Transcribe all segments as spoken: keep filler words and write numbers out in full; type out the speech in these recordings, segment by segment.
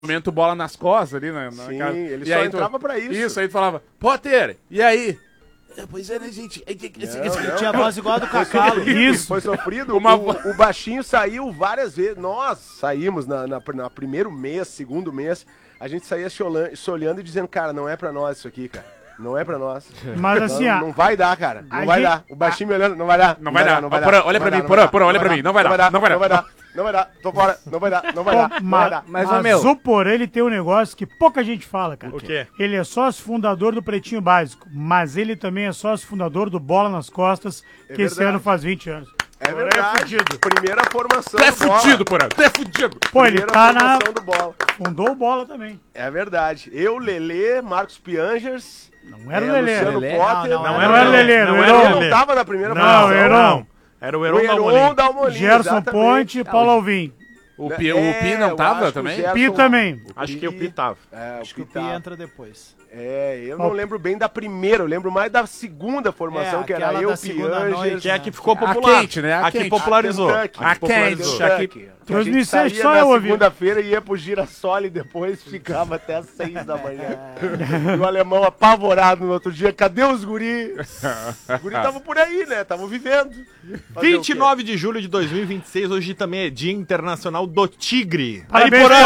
momento bola nas costas ali, né? Sim, cara. ele e só aí entrava tu, pra isso. Isso, aí tu falava, Potter, e aí? É, pois é, né, gente? É, que, esse, Não, esse, não. Tinha a voz igual a do Cacalo. Isso. Foi sofrido. Uma- O, o baixinho saiu várias vezes. Nós saímos na, na, na primeiro mês, segundo mês, a gente saía se olhando, se olhando e dizendo, cara, não é pra nós isso aqui, cara. Não é pra nós. Mas assim, não, ó, não vai dar, cara. Não a vai gente- dar. O baixinho me olhando, não vai dar. Não vai dar. Não vai Ó, Porã, dar. olha Não pra vai mim, dar, Porã, não vai Porã, dar, olha pra mim. Não vai dar, não vai dar. Não vai dar. Não vai dar. Tô fora. Não vai dar. Não vai Pô, dar. Não ma- vai dar. Mas, mas ô, meu- o Porã, ele tem um negócio que pouca gente fala, cara. O quê? Ele é sócio fundador do Pretinho Básico, mas ele também é sócio fundador do Bola nas Costas, É que esse verdade. ano faz vinte anos. É verdade. Primeira formação Tu é do Bola. fudido, Porã, tu é fudido. Pô, ele Primeira tá na... formação do Bola. Fundou o Bola também. É verdade. Eu, Lelê, Marcos Piangers. Não era é, o Lelê. Luciano Lelê? Potter. Não, Não era o Lelê, não o era Heron. o Ele Lelê. não tava na primeira Não, formação. Heron. Era o O Heron Heron Dalmolin. Dalmolin. Gerson exatamente. Ponte e Paulo Alvim. O Pi, o Pi não eu tava acho que o também? Gerson- Pi também. Acho que o Pi tava. É, Acho o que Pi o Pi tava. entra depois. É, eu Ó, não lembro bem da primeira, eu lembro mais da segunda formação, É, que era aquela eu, da segunda Piangers. noite, que é a que ficou A popular. quente, né? A A que quente. popularizou. A Kentucky. A que popularizou. A quente. Kentucky. Que dois mil e a gente sete saía só na eu ouvi. segunda-feira e ia pro Girassol e depois ficava até às seis da manhã. E o alemão apavorado no outro dia, cadê os guri? Os guri estavam por aí, né? Estavam vivendo. Fazer vinte e nove de julho de dois mil e vinte e seis, hoje também é Dia Internacional do Tigre. Parabéns, Aí, Porã!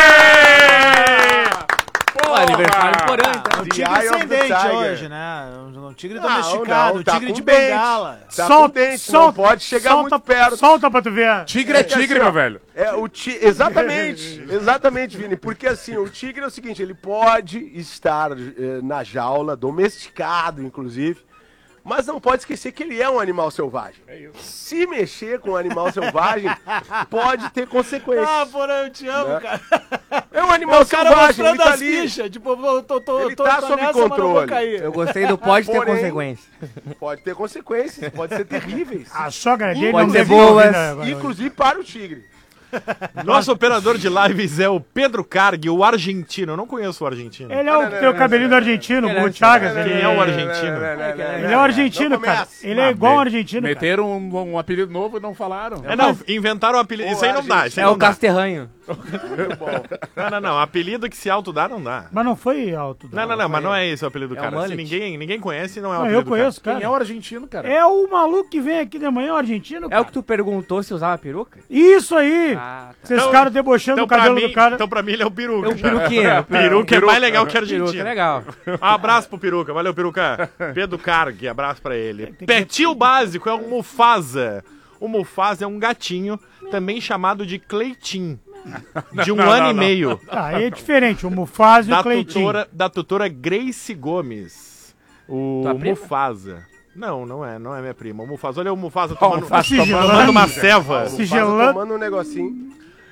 Pô, aniversário do Porã, então. O The tigre Eye of the ascendente Tiger. hoje, né? O tigre Não, domesticado, não, o tá tigre com de dente. bengala. Tá com dente, não pode chegar solta, muito perto. Solta pra tu ver. Tigre é que tigre, assim, ó, meu velho. É, o ti... Exatamente, exatamente, Vini. Porque assim, o tigre é o seguinte, ele pode estar eh, na jaula, domesticado, inclusive, mas não pode esquecer que ele é um animal selvagem. Se mexer com um animal selvagem, pode ter consequências. Ah, Porã, eu te amo, Né? cara. É um animal O cara selvagem, ele mostrando tá as ali. fichas. Tipo, eu tô, tô, Ele tô, tá tô sob nessa, mas não vou controle. cair. Eu gostei do pode ter Porém- consequência. Pode ter consequências, pode ser terríveis. A sogra dele Pode não ser deve boas. ouvir, né, agora. Inclusive para o tigre. Nosso operador de lives é o Pedro Carg, o argentino. Eu não conheço o argentino. Ele é o que tem o cabelinho do argentino, Ele é- o Chagas. Quem Ele é o argentino? Ele é o argentino, Não cara. começa. Ele é igual um argentino, cara. Meteram um, um apelido novo e não falaram. É, não, inventaram o apelido. O Isso aí não dá. Isso aí É não o dá. Casterranho. Muito bom. Não, não, não. Apelido que se autodá não dá. Mas não foi alto. Não, não, não, mas não é esse o apelido do É o cara. Se mullet. ninguém, ninguém conhece, não é o Não, apelido eu do cara. conheço, Quem é cara. o argentino, cara? É o maluco que vem aqui de manhã, o argentino, É cara. o que tu perguntou se usava peruca? Isso aí. Ah, tá. Vocês Então- ficaram debochando Então o pra, cabelo mim, do cara. então pra mim ele é o peruca. É o peruquinha. Peruca é mais legal que argentino. Peruca é legal. Um abraço pro Peruca, valeu Peruca. Pedro Carg, abraço pra ele. Petil básico é um Mufasa. O Mufasa é um gatinho, também chamado de Cleitinho, de um não, ano não, e não. meio, Ah, aí é diferente, o Mufasa e da o Cleitinho. tutora, da tutora Grace Gomes. O Tua prima? Mufasa. Não, não é, não é minha prima. O Mufasa, olha o Mufasa tomando, Mufasa tomando tomando- uma ceva. Se Faz gelando. tomando um negocinho.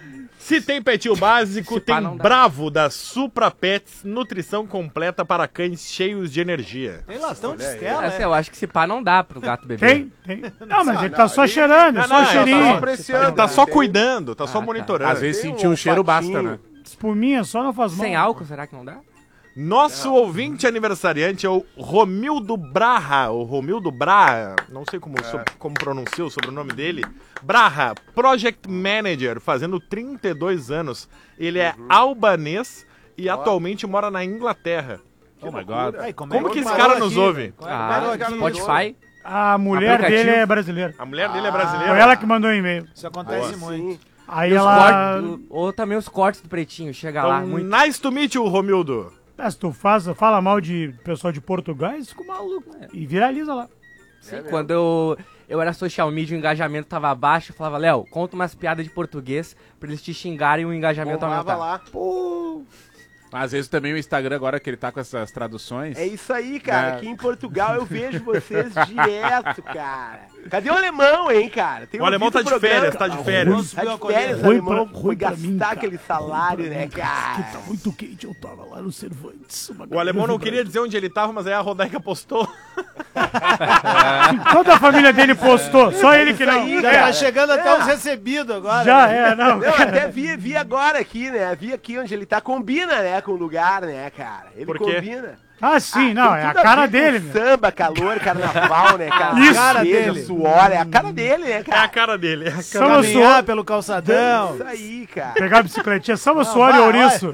Se tem petil básico, Se tem pá, não dá. Bravo da Supra Pets, nutrição completa para cães cheios de energia. Tem latão de Essa, Stella, é? eu acho que se pá não dá pro gato beber. Tem? Tem. Não, mas Ah, ele tá não, só ele- cheirando, é Não, só não, o cheirinho. Tá apreciando. Ele tá só Tem- cuidando, tá só Ah, tá. monitorando. Às vezes Tem sentir um um cheiro basta, olfatinho. né? Espuminha só não faz mal. Sem álcool, será que não dá? Nosso ouvinte aniversariante é o Romildo Braha, o Romildo Braha, não sei como, so- como pronuncia o sobrenome dele, Braha, Project Manager, fazendo trinta e dois anos. Ele é albanês e atualmente mora na Inglaterra. Oh my God. Aí, como Como é que esse parou cara nos aqui? ouve? Como é que Ah, parou aqui? Spotify. A mulher Aplicativo. dele é brasileira. A mulher dele é Foi brasileira. ela que mandou um e-mail. Isso acontece muito. Aí Os ela. cortes- ou também os cortes do Pretinho, chega lá. Então, Muito... nice to meet you, Romildo. Ah, se tu faz, fala mal de pessoal de Portugal, eles ficam malucos. E viraliza lá. Sim, quando eu, eu era social media, o engajamento tava baixo, eu falava, Léo, conta umas piadas de português pra eles te xingarem e o engajamento Bombava aumentar. lá. Pô, Às vezes também o Instagram, agora que ele tá com essas traduções. é isso aí, cara. É. Aqui em Portugal eu vejo vocês direto, cara. Cadê o alemão, hein, cara? Tem O alemão ouvido tá de programa. férias, tá de férias. Tá de férias, o Ruim alemão. pra- Foi ruim pra gastar mim, cara. aquele salário, né, Que cara? tá muito quente, eu tava lá no Cervantes. uma O alemão não galera queria dizer onde ele tava, mas aí a Rodaica postou. Toda a família dele postou, só ele que não. aí, Já cara. tá chegando até É. os recebidos agora. Já né? é, não. Não, até vi, vi agora aqui, né? Vi aqui onde ele tá, combina, né, com o lugar, né, cara? Ele Por quê? combina. Ah, sim, não, Tem é a tudo cara ver com dele, meu. Samba, calor, carnaval, né, cara? Isso. Cara Cerveja, dele. suor, é a cara dele, né, É a cara? cara dele. É a cara... Samba, Caminhar suor, pelo calçadão. Isso aí, cara. pegar a bicicletinha, samba, Não, suor e vai, ouriço.